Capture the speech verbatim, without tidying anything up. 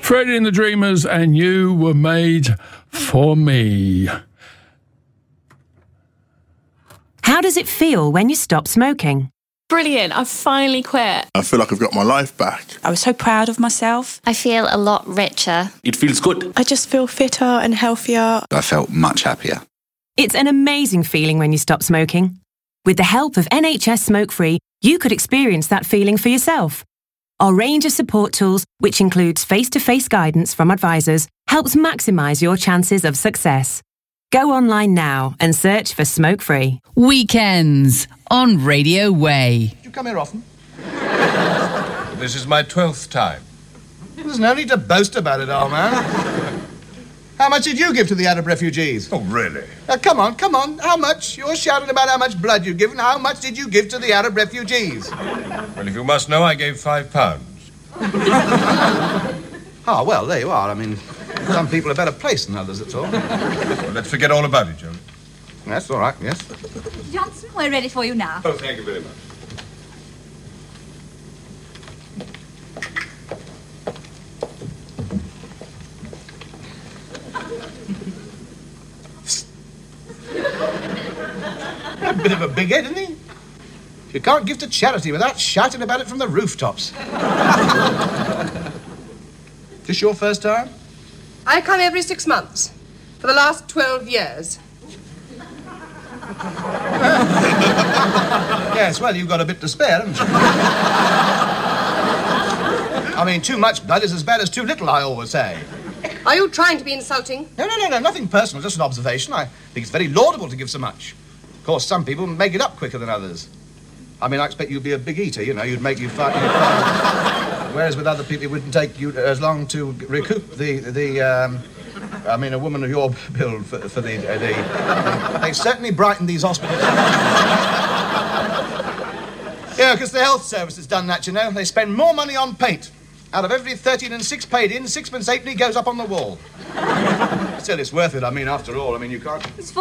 Freddie and the Dreamers, and You Were Made for Me. How does it feel when you stop smoking? Brilliant, I've finally quit. I feel like I've got my life back. I was so proud of myself. I feel a lot richer. It feels good. I just feel fitter and healthier. I felt much happier. It's an amazing feeling when you stop smoking. With the help of N H S Smoke Free, you could experience that feeling for yourself. Our range of support tools, which includes face-to-face guidance from advisors, helps maximise your chances of success. Go online now and search for Smoke Free. Weekends on Radio Way. Do you come here often? This is my twelfth time. There's no need to boast about it, old man. How much did you give to the Arab refugees? Oh, really? Uh, come on, come on. How much? You're shouting about how much blood you've given. How much did you give to the Arab refugees? Well, if you must know, I gave five pounds. Oh, well, there you are. I mean, some people are better placed than others, that's all. Well, let's forget all about it, Joe. That's all right, yes. Johnson, we're ready for you now. Oh, thank you very much. A bit of a big head, isn't he? You can't give to charity without shouting about it from the rooftops. This your first time? I come every six months for the last twelve years. Yes, well, you've got a bit to spare, haven't you? I mean, too much blood is as bad as too little, I always say. Are you trying to be insulting? No, no, no, no, nothing personal, just an observation. I think it's very laudable to give so much. Of course, some people make it up quicker than others. I mean, I expect you'd be a big eater, you know, you'd make you fat. Whereas with other people, it wouldn't take you as long to recoup the, the um, I mean, a woman of your build for, for the, uh, the... They certainly brighten these hospitals. Yeah, because the health service has done that, you know. They spend more money on paint. Out of every thirteen and six paid in, sixpence halfpenny goes up on the wall. Still, it's worth it, I mean, after all. I mean, you can't...